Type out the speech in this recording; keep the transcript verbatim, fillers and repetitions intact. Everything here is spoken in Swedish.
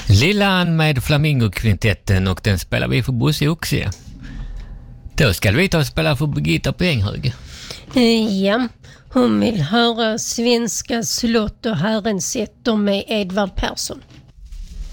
Lillan med Flamingo-kvintetten, och den spelar vi för Bosse Oxie. Då ska vi ta och spela för Birgitta Penghög. Ja, hon vill höra Svenska slott och Herrens sätter med Edvard Persson.